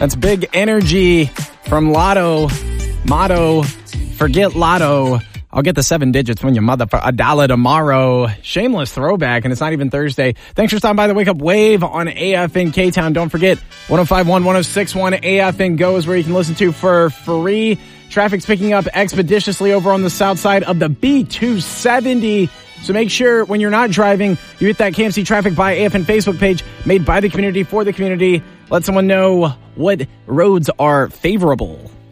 That's Big Energy from Lotto. Motto, forget Lotto. I'll get the 7 digits when your mother for $1 tomorrow. Shameless throwback, and it's not even Thursday. Thanks for stopping by the Wake Up Wave on AFN K-Town. Don't forget, 105.1, 106.1 AFN Go is where you can listen to for free. Traffic's picking up expeditiously over on the south side of the B270. So make sure when you're not driving, you hit that KMC Traffic by AFN Facebook page made by the community for the community. Let someone know what roads are favorable.